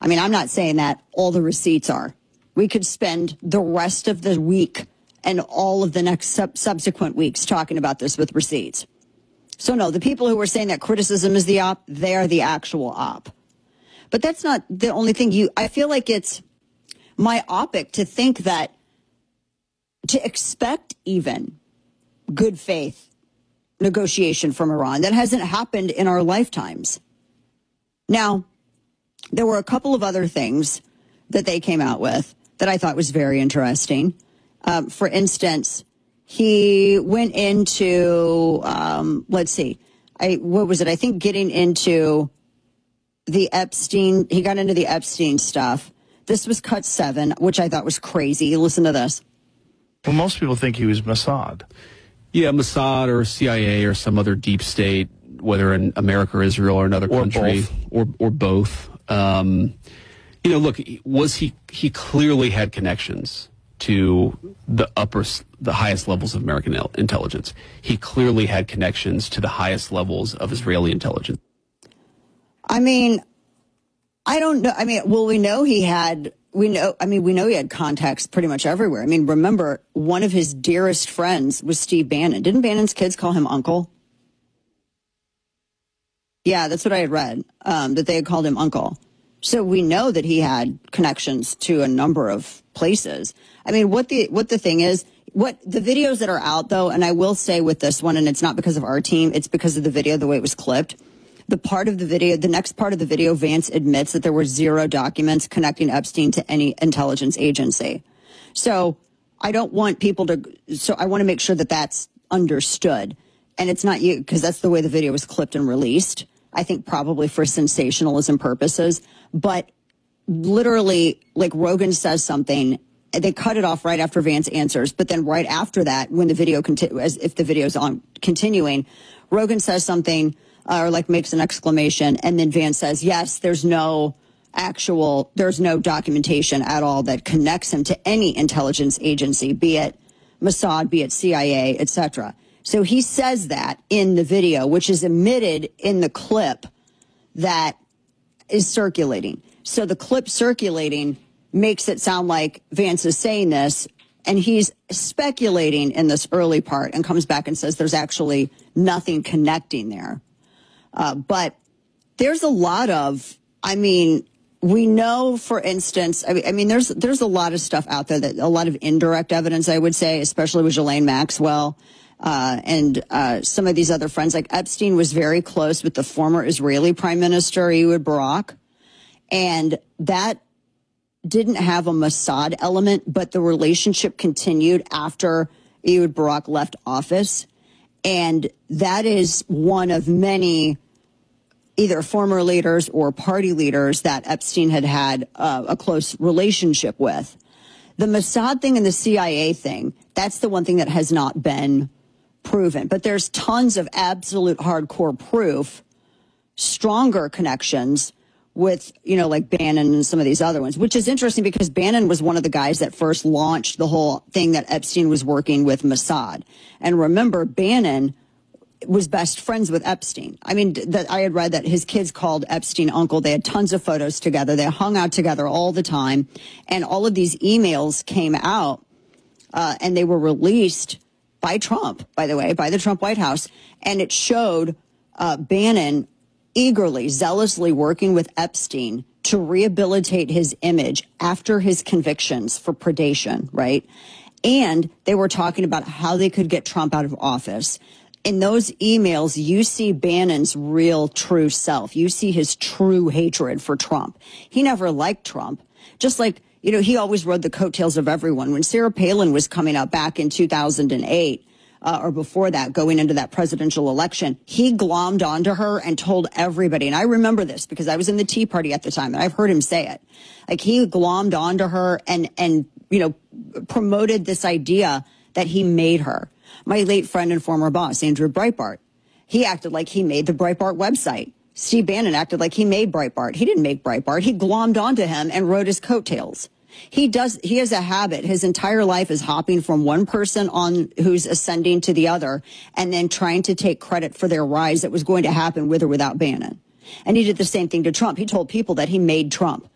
I mean, I'm not saying that all the receipts are. We could spend the rest of the week and all of the next subsequent weeks talking about this with receipts. So no, the people who were saying that criticism is the op, they're the actual op. But that's not the only thing I feel like it's myopic to think that, to expect even good faith negotiation from Iran. That hasn't happened in our lifetimes. Now, there were a couple of other things that they came out with that I thought was very interesting. For instance, he went into, let's see, what was it? I think getting into the Epstein, he got into the Epstein stuff. This was cut 7, which I thought was crazy. Listen to this. Well, most people think he was Mossad. Yeah, Mossad or CIA or some other deep state, whether in America or Israel or another country. Or both. Look, he clearly had connections to the highest levels of American intelligence. He clearly had connections to the highest levels of Israeli intelligence. I mean, I don't know. I mean, well, we know he had contacts pretty much everywhere. I mean, remember, one of his dearest friends was Steve Bannon. Didn't Bannon's kids call him uncle? Yeah, that's what I had read, that they had called him uncle. So we know that he had connections to a number of places. I mean, what the thing is, what the videos that are out, though, and I will say with this one, and it's not because of our team, it's because of the video, the way it was clipped. The next part of the video, Vance admits that there were 0 documents connecting Epstein to any intelligence agency. So I want to make sure that that's understood. And it's not you, because that's the way the video was clipped and released. I think probably for sensationalism purposes. But literally, like, Rogan says something, they cut it off right after Vance answers. But then right after that, when the video as if the video's on continuing, Rogan says something, or like makes an exclamation, and then Vance says, yes, there's no documentation at all that connects him to any intelligence agency, be it Mossad, be it CIA, etc. So he says that in the video, which is emitted in the clip that is circulating. So the clip circulating makes it sound like Vance is saying this, and he's speculating in this early part and comes back and says there's actually nothing connecting there. But there's a lot of, we know, for instance, there's a lot of stuff out there, that a lot of indirect evidence, I would say, especially with Ghislaine Maxwell and some of these other friends. Like Epstein was very close with the former Israeli Prime Minister, Ehud Barak, and that didn't have a Mossad element, but the relationship continued after Ehud Barak left office. And that is one of many either former leaders or party leaders that Epstein had a close relationship with. The Mossad thing and the CIA thing, that's the one thing that has not been proven. But there's tons of absolute hardcore proof, stronger connections with, like Bannon and some of these other ones, which is interesting because Bannon was one of the guys that first launched the whole thing that Epstein was working with Mossad. And remember, Bannon was best friends with Epstein. I had read that his kids called Epstein uncle. They had tons of photos together. They hung out together all the time. And all of these emails came out, and they were released by Trump, by the way, by the Trump White House. And it showed Bannon eagerly, zealously working with Epstein to rehabilitate his image after his convictions for predation, right? And they were talking about how they could get Trump out of office. In those emails, you see Bannon's real, true self. You see his true hatred for Trump. He never liked Trump. Just like, he always rode the coattails of everyone. When Sarah Palin was coming out back in 2008, or before that, going into that presidential election, he glommed onto her and told everybody. And I remember this because I was in the Tea Party at the time, and I've heard him say it. Like, he glommed onto her and promoted this idea that he made her. My late friend and former boss, Andrew Breitbart, he acted like he made the Breitbart website. Steve Bannon acted like he made Breitbart. He didn't make Breitbart. He glommed onto him and rode his coattails. He has a habit. His entire life is hopping from one person on who's ascending to the other and then trying to take credit for their rise that was going to happen with or without Bannon. And he did the same thing to Trump. He told people that he made Trump.